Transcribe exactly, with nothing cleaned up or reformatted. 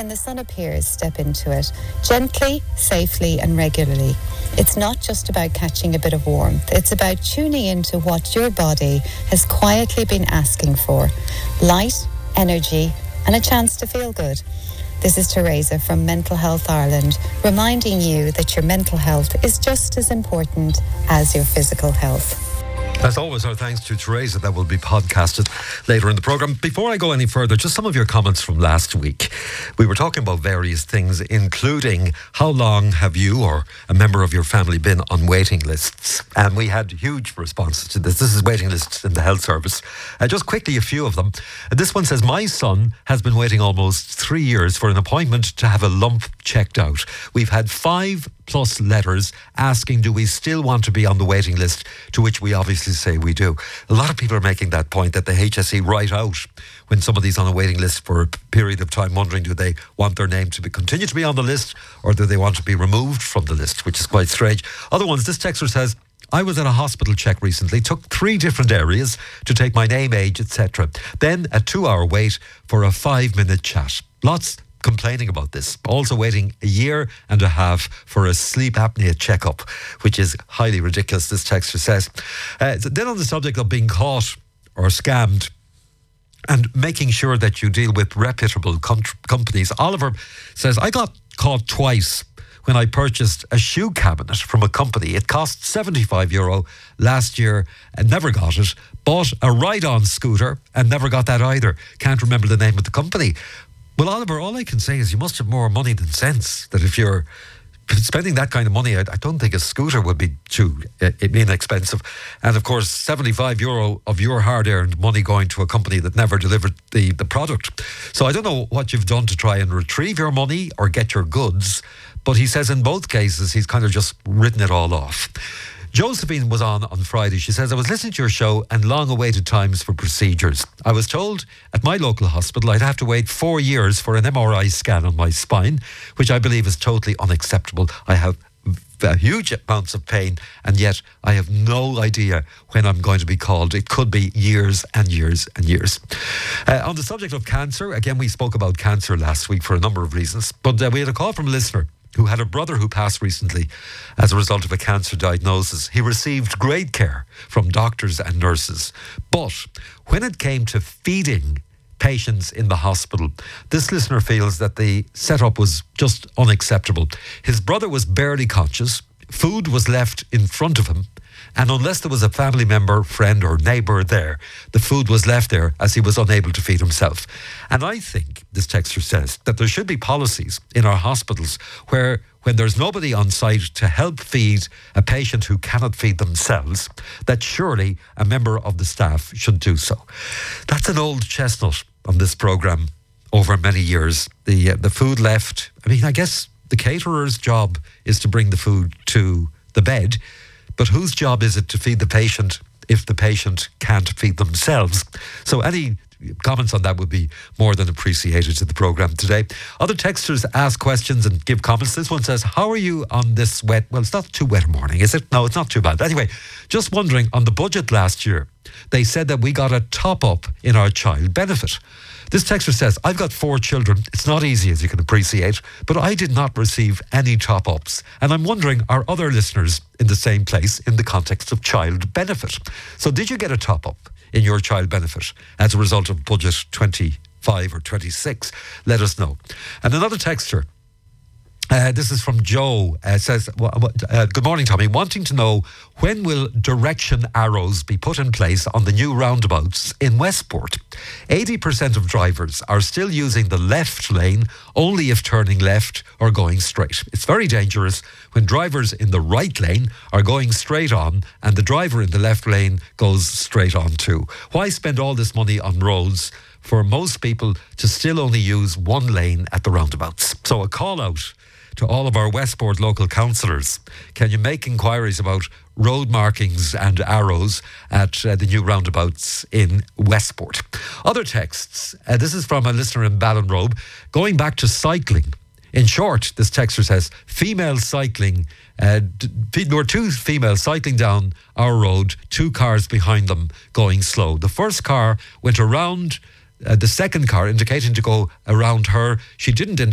when the sun appears, step into it. Gently, safely and regularly. It's not just about catching a bit of warmth. It's about tuning into what your body has quietly been asking for. Light, energy and a chance to feel good. This is Teresa from Mental Health Ireland, reminding you that your mental health is just as important as your physical health. As always, our thanks to Teresa. That will be podcasted later in the programme. Before I go any further, just some of your comments from last week. We were talking about various things, including how long have you or a member of your family been on waiting lists? And we had huge responses to this. This is waiting lists in the health service. Uh, just quickly, a few of them. Uh, this one says, my son has been waiting almost three years for an appointment to have a lump checked out. We've had five plus letters asking, do we still want to be on the waiting list? To which we obviously say we do. A lot of people are making that point that the H S E write out when somebody's on a waiting list for a period of time, wondering do they want their name to be, continue to be on the list, or do they want to be removed from the list, which is quite strange. Other ones, this texter says, I was at a hospital check recently, took three different areas to take my name, age, et cetera. Then a two-hour wait for a five-minute chat. Lots complaining about this. Also waiting a year and a half for a sleep apnea checkup, which is highly ridiculous, this texter says. Uh, then on the subject of being caught or scammed and making sure that you deal with reputable com- companies, Oliver says, I got caught twice when I purchased a shoe cabinet from a company. It cost seventy-five euro last year and never got it. Bought a ride-on scooter and never got that either. Can't remember the name of the company. Well, Oliver, all I can say is you must have more money than sense. That if you're spending that kind of money, I, I don't think a scooter would be too uh, inexpensive. And of course, seventy-five euro of your hard-earned money going to a company that never delivered the, the product. So I don't know what you've done to try and retrieve your money or get your goods. But he says in both cases, he's kind of just written it all off. Josephine was on on Friday. She says, I was listening to your show and long-awaited times for procedures. I was told at my local hospital I'd have to wait four years for an M R I scan on my spine, which I believe is totally unacceptable. I have v- huge amounts of pain, and yet I have no idea when I'm going to be called. It could be years and years and years. Uh, on the subject of cancer, again, we spoke about cancer last week for a number of reasons, but uh, we had a call from a listener who had a brother who passed recently as a result of a cancer diagnosis. He received great care from doctors and nurses. But when it came to feeding patients in the hospital, this listener feels that the setup was just unacceptable. His brother was barely conscious. Food was left in front of him. And unless there was a family member, friend or neighbour there, the food was left there as he was unable to feed himself. And I think, this texter says, that there should be policies in our hospitals where when there's nobody on site to help feed a patient who cannot feed themselves, that surely a member of the staff should do so. That's an old chestnut on this programme over many years. The, uh, the food left, I mean, I guess the caterer's job is to bring the food to the bed. But whose job is it to feed the patient if the patient can't feed themselves? So any comments on that would be more than appreciated to the programme today. Other texters ask questions and give comments. This one says, how are you on this wet, well, it's not too wet a morning, is it? No, it's not too bad. Anyway, just wondering, on the budget last year, they said that we got a top-up in our child benefit. This texter says, I've got four children. It's not easy, as you can appreciate, but I did not receive any top-ups. And I'm wondering, are other listeners in the same place in the context of child benefit? So did you get a top-up in your child benefit as a result of budget twenty-five or twenty-six? Let us know. And another texter, Uh, this is from Joe. Uh, says, uh, good morning, Tommy. Wanting to know, when will direction arrows be put in place on the new roundabouts in Westport? eighty percent of drivers are still using the left lane only if turning left or going straight. It's very dangerous when drivers in the right lane are going straight on and the driver in the left lane goes straight on too. Why spend all this money on roads for most people to still only use one lane at the roundabouts? So a call out to all of our Westport local councillors. Can you make inquiries about road markings and arrows at uh, the new roundabouts in Westport? Other texts. Uh, this is from a listener in Ballinrobe. Going back to cycling. In short, this texter says, female cycling, uh, d- there were two females cycling down our road, two cars behind them going slow. The first car went around uh, the second car, indicating to go around her. She didn't